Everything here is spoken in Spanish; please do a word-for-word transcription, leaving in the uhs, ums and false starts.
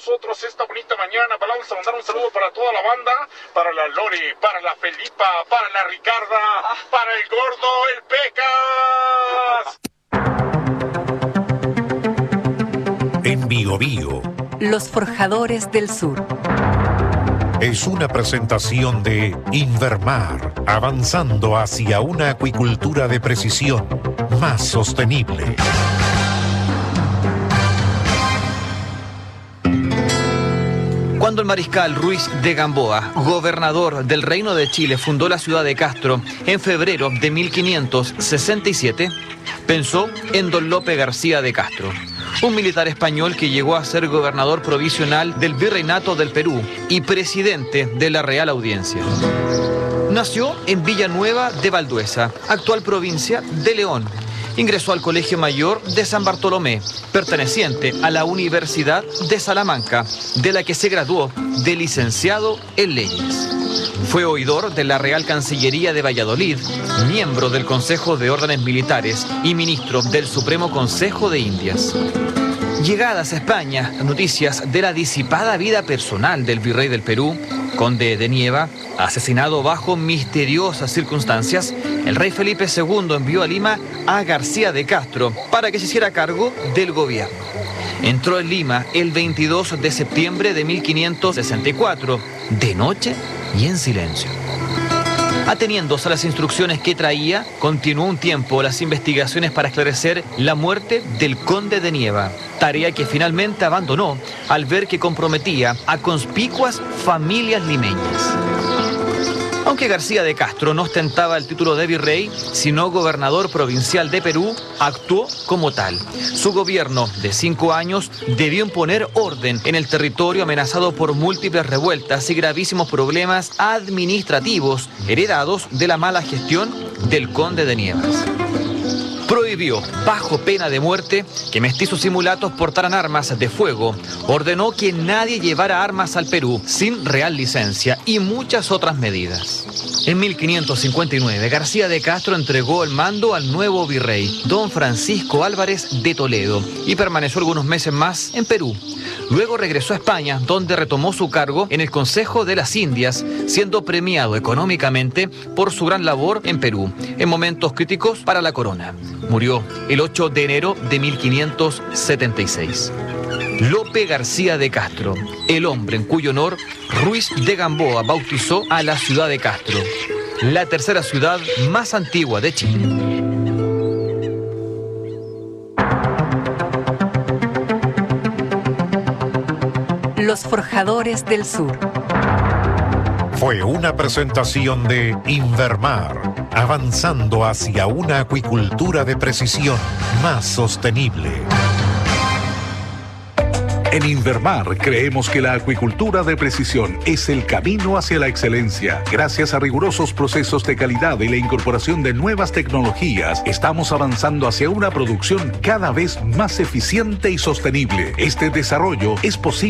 nosotros esta bonita mañana. Vamos a mandar un saludo para toda la banda, para la Lore, para la Felipa, para la Ricarda, para el Gordo, el Pecas. En Bio Bio, Los Forjadores del Sur. Es una presentación de Invermar, avanzando hacia una acuicultura de precisión más sostenible. Cuando el mariscal Ruiz de Gamboa, gobernador del Reino de Chile, fundó la ciudad de Castro en febrero de mil quinientos sesenta y siete, pensó en don Lope García de Castro, un militar español que llegó a ser gobernador provisional del Virreinato del Perú y presidente de la Real Audiencia. Nació en Villanueva de Valduesa, actual provincia de León. Ingresó al Colegio Mayor de San Bartolomé, perteneciente a la Universidad de Salamanca, de la que se graduó de licenciado en leyes. Fue oidor de la Real Cancillería de Valladolid, miembro del Consejo de Órdenes Militares y ministro del Supremo Consejo de Indias. Llegadas a España, noticias de la disipada vida personal del virrey del Perú, conde de Nieva, asesinado bajo misteriosas circunstancias, el rey Felipe segundo envió a Lima a García de Castro para que se hiciera cargo del gobierno. Entró en Lima el veintidós de septiembre de mil quinientos sesenta y cuatro, de noche y en silencio. Ateniéndose a las instrucciones que traía, continuó un tiempo las investigaciones para esclarecer la muerte del conde de Nieva, tarea que finalmente abandonó al ver que comprometía a conspicuas familias limeñas. Aunque García de Castro no ostentaba el título de virrey, sino gobernador provincial de Perú, actuó como tal. Su gobierno de cinco años debió imponer orden en el territorio amenazado por múltiples revueltas y gravísimos problemas administrativos heredados de la mala gestión del conde de Nievas. Prohibió, bajo pena de muerte, que mestizos y mulatos portaran armas de fuego. Ordenó que nadie llevara armas al Perú sin real licencia y muchas otras medidas. En mil quinientos cincuenta y nueve, García de Castro entregó el mando al nuevo virrey, don Francisco Álvarez de Toledo, y permaneció algunos meses más en Perú. Luego regresó a España, donde retomó su cargo en el Consejo de las Indias, siendo premiado económicamente por su gran labor en Perú, en momentos críticos para la corona. Murió el ocho de enero de mil quinientos setenta y seis. Lope García de Castro, el hombre en cuyo honor Ruiz de Gamboa bautizó a la ciudad de Castro, la tercera ciudad más antigua de Chile. Los Forjadores del Sur. Fue una presentación de Invermar, avanzando hacia una acuicultura de precisión más sostenible. En Invermar creemos que la acuicultura de precisión es el camino hacia la excelencia. Gracias a rigurosos procesos de calidad y la incorporación de nuevas tecnologías, estamos avanzando hacia una producción cada vez más eficiente y sostenible. Este desarrollo es posible